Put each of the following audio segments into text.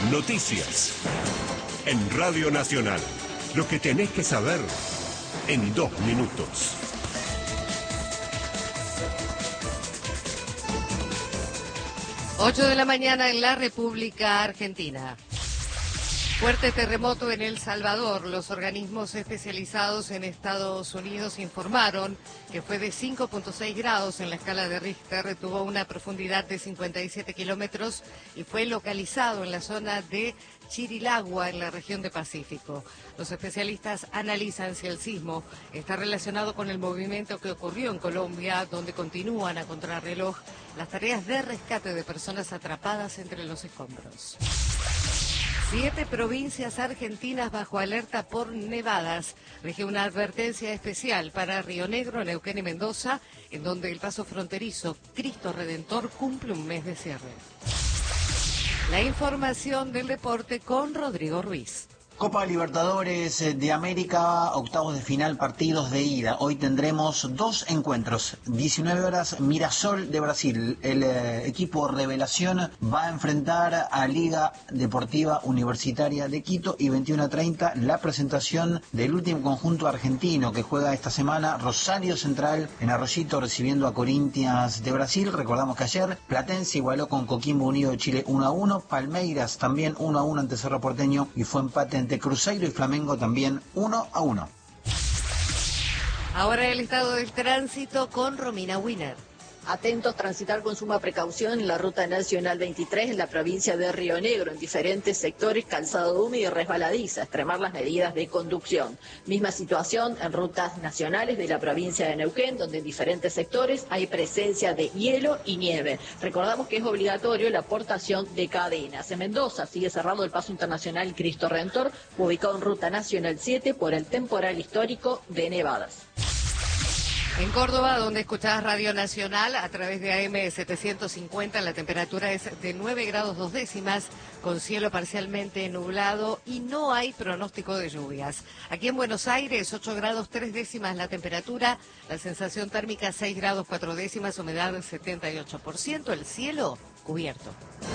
Noticias. En Radio Nacional. Lo que tenés que saber en 2 minutos. Ocho de la mañana en la República Argentina. Fuerte terremoto en El Salvador. Los organismos especializados en Estados Unidos informaron que fue de 5.6 grados en la escala de Richter, tuvo una profundidad de 57 kilómetros y fue localizado en la zona de Chirilagua, en la región de Pacífico. Los especialistas analizan si el sismo está relacionado con el movimiento que ocurrió en Colombia, donde continúan a contrarreloj las tareas de rescate de personas atrapadas entre los escombros. 7 provincias argentinas bajo alerta por nevadas. Rige una advertencia especial para Río Negro, Neuquén y Mendoza, en donde el paso fronterizo Cristo Redentor cumple un mes de cierre. La información del deporte con Rodrigo Ruiz. Copa Libertadores de América, octavos de final, partidos de ida. Hoy tendremos 2 encuentros. 19 horas, Mirassol de Brasil. El equipo revelación va a enfrentar a Liga Deportiva Universitaria de Quito. Y 21:30, la presentación del último conjunto argentino que juega esta semana, Rosario Central en Arroyito, recibiendo a Corinthians de Brasil. Recordamos que ayer Platense igualó con Coquimbo Unido de Chile 1-1. Palmeiras también 1-1 ante Cerro Porteño y fue empate entre Cruzeiro y Flamengo también 1-1. Ahora el estado del tránsito con Romina Wiener. Atentos, transitar con suma precaución en la Ruta Nacional 23 en la provincia de Río Negro, en diferentes sectores, calzado húmedo y resbaladiza, extremar las medidas de conducción. Misma situación en rutas nacionales de la provincia de Neuquén, donde en diferentes sectores hay presencia de hielo y nieve. Recordamos que es obligatorio la portación de cadenas. En Mendoza sigue cerrado el paso internacional Cristo Redentor, ubicado en Ruta Nacional 7 por el temporal histórico de nevadas. En Córdoba, donde escuchás Radio Nacional a través de AM 750, la temperatura es de 9 grados 2 décimas, con cielo parcialmente nublado y no hay pronóstico de lluvias. Aquí en Buenos Aires, 8 grados 3 décimas la temperatura, la sensación térmica 6 grados 4 décimas, humedad del 78%, el cielo cubierto.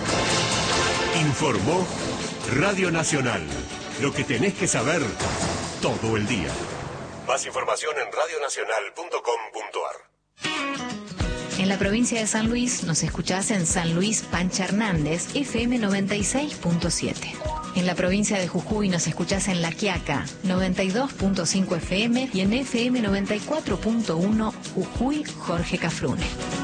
Informó Radio Nacional. Lo que tenés que saber todo el día. Más información en radionacional.com.ar. En la provincia de San Luis nos escuchás en San Luis Pancha Hernández, FM 96.7. En la provincia de Jujuy nos escuchás en La Quiaca, 92.5 FM y en FM 94.1 Jujuy Jorge Cafrune.